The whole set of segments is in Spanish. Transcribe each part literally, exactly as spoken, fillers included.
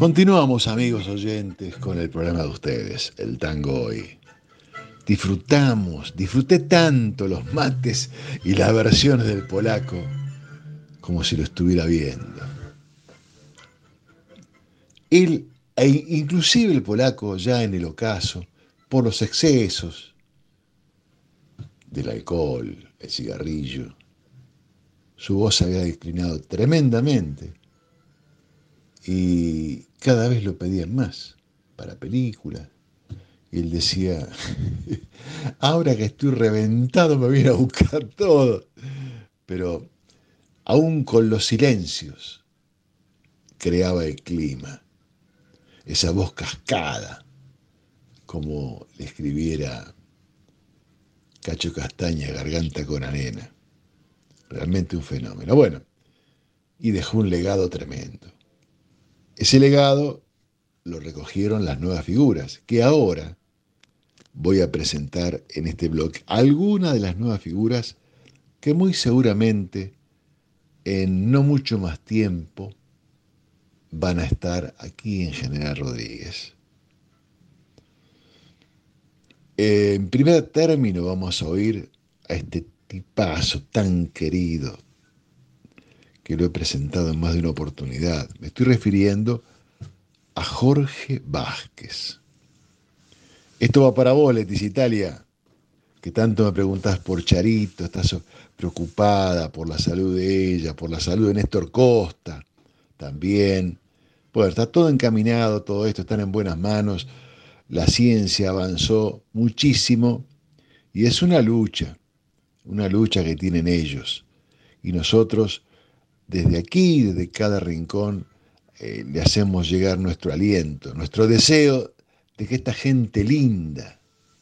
Continuamos, amigos oyentes, con el programa de ustedes, el tango hoy. Disfrutamos, disfruté tanto los mates y las versiones del polaco como si lo estuviera viendo. Él, e inclusive el polaco ya en el ocaso, por los excesos del alcohol, el cigarrillo, su voz había declinado tremendamente y cada vez lo pedían más para películas. Y él decía, ahora que estoy reventado me viene a buscar todo. Pero aún con los silencios creaba el clima, esa voz cascada, como le escribiera Cacho Castaña, Garganta con Arena. Realmente un fenómeno. Bueno, y dejó un legado tremendo. Ese legado lo recogieron las nuevas figuras, que ahora voy a presentar en este blog algunas de las nuevas figuras que muy seguramente en no mucho más tiempo van a estar aquí en General Rodríguez. En primer término vamos a oír a este tipazo tan querido que lo he presentado en más de una oportunidad. Me estoy refiriendo a Jorge Vázquez. Esto va para vos, Leticia Italia, que tanto me preguntás por Charito, estás preocupada por la salud de ella, por la salud de Néstor Costa, también. Bueno, está todo encaminado, todo esto está en buenas manos, la ciencia avanzó muchísimo y es una lucha, una lucha que tienen ellos. Y nosotros, desde aquí, desde cada rincón, eh, le hacemos llegar nuestro aliento, nuestro deseo de que esta gente linda,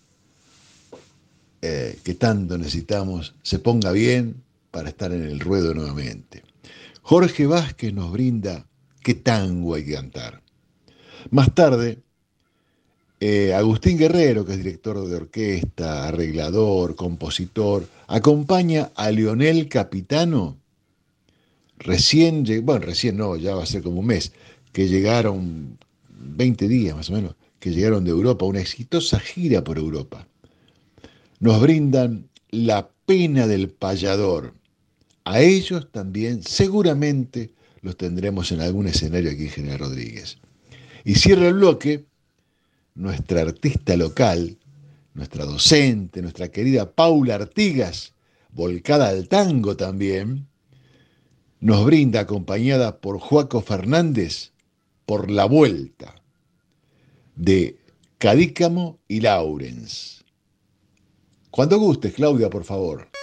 eh, que tanto necesitamos, se ponga bien para estar en el ruedo nuevamente. Jorge Vázquez nos brinda qué tango hay que cantar. Más tarde, eh, Agustín Guerrero, que es director de orquesta, arreglador, compositor, acompaña a Leonel Capitano, recién, bueno, recién no, ya va a ser como un mes, que llegaron, veinte días más o menos, que llegaron de Europa, una exitosa gira por Europa. Nos brindan La Pena del Payador. A ellos también seguramente los tendremos en algún escenario aquí en General Rodríguez. Y cierra el bloque nuestra artista local, nuestra docente, nuestra querida Paula Artigas, volcada al tango también, nos brinda, acompañada por Joaco Fernández, Por la Vuelta, de Cadícamo y Laurens. Cuando gustes, Claudia, por favor.